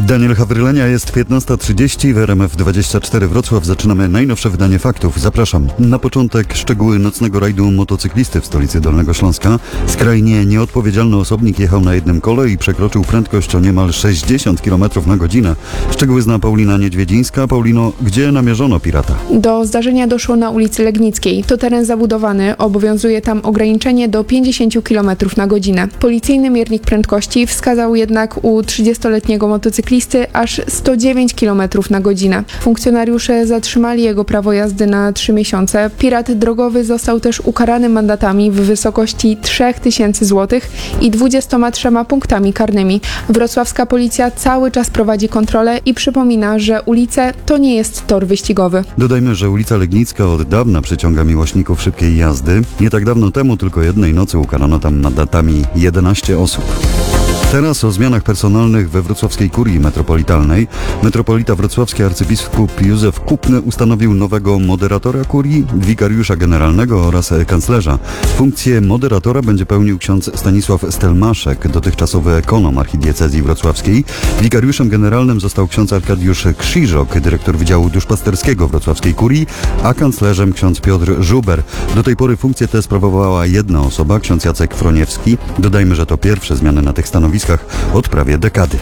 Daniel Hawrylenia, jest 15:30 w RMF24 Wrocław. Zaczynamy najnowsze wydanie faktów. Zapraszam. Na początek szczegóły nocnego rajdu motocyklisty w stolicy Dolnego Śląska. Skrajnie nieodpowiedzialny osobnik jechał na jednym kole i przekroczył prędkość o niemal 60 km na godzinę. Szczegóły zna Paulina Niedźwiedzińska. Paulino, gdzie namierzono pirata? Do zdarzenia doszło na ulicy Legnickiej. To teren zabudowany, obowiązuje tam ograniczenie do 50 km na godzinę. Policyjny miernik prędkości wskazał jednak u 30-letniego motocyklisty aż 109 km na godzinę. Funkcjonariusze zatrzymali jego prawo jazdy na 3 miesiące. Pirat drogowy został też ukarany mandatami w wysokości 3000 zł i 23 punktami karnymi. Wrocławska policja cały czas prowadzi kontrolę i przypomina, że ulice to nie jest tor wyścigowy. Dodajmy, że ulica Legnicka od dawna przyciąga miłośników szybkiej jazdy. Nie tak dawno temu, tylko jednej nocy, ukarano tam mandatami 11 osób. Teraz o zmianach personalnych we wrocławskiej kurii metropolitalnej. Metropolita wrocławski arcybiskup Józef Kupny ustanowił nowego moderatora kurii, wikariusza generalnego oraz kanclerza. Funkcję moderatora będzie pełnił ksiądz Stanisław Stelmaszek, dotychczasowy ekonom archidiecezji wrocławskiej. Wikariuszem generalnym został ksiądz Arkadiusz Krzyżok, dyrektor Wydziału Duszpasterskiego wrocławskiej kurii, a kanclerzem ksiądz Piotr Żuber. Do tej pory funkcję tę sprawowała jedna osoba, ksiądz Jacek Froniewski. Dodajmy, że to pierwsze zmiany na tych stanowiskach od prawie dekady.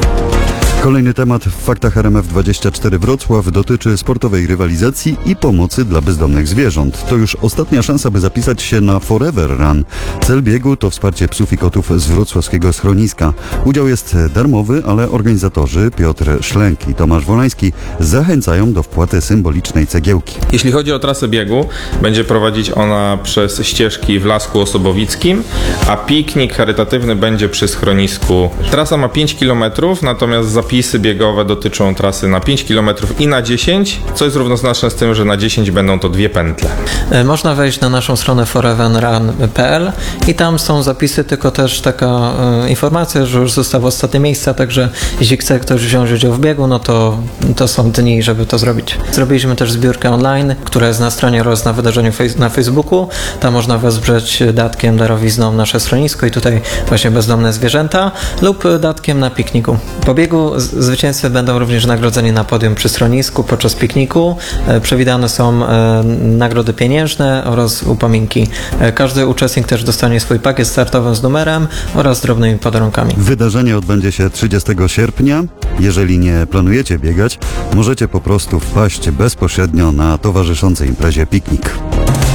Kolejny temat w faktach RMF24 Wrocław dotyczy sportowej rywalizacji i pomocy dla bezdomnych zwierząt. To już ostatnia szansa, by zapisać się na Forever Run. Cel biegu to wsparcie psów i kotów z wrocławskiego schroniska. Udział jest darmowy, ale organizatorzy Piotr Szlęk i Tomasz Wolański zachęcają do wpłaty symbolicznej cegiełki. Jeśli chodzi o trasę biegu, będzie prowadzić ona przez ścieżki w Lasku Osobowickim, a piknik charytatywny będzie przy schronisku. Trasa ma 5 km, natomiast zapisy biegowe dotyczą trasy na 5 km i na 10, co jest równoznaczne z tym, że na 10 będą to 2 pętle. Można wejść na naszą stronę foreverrun.pl i tam są zapisy, tylko też taka informacja, że już zostały ostatnie miejsca, także jeśli chce ktoś wziąć udział w biegu, no to są dni, żeby to zrobić. Zrobiliśmy też zbiórkę online, która jest na stronie oraz na wydarzeniu na Facebooku. Tam można wesprzeć datkiem, darowizną nasze schronisko i tutaj właśnie bezdomne zwierzęta lub datkiem na pikniku. Po biegu zwycięzcy będą również nagrodzeni na podium przy schronisku podczas pikniku. Przewidziane są nagrody pieniężne oraz upominki. Każdy uczestnik też dostanie swój pakiet startowy z numerem oraz drobnymi podarunkami. Wydarzenie odbędzie się 30 sierpnia. Jeżeli nie planujecie biegać, możecie po prostu wpaść bezpośrednio na towarzyszącej imprezie piknik.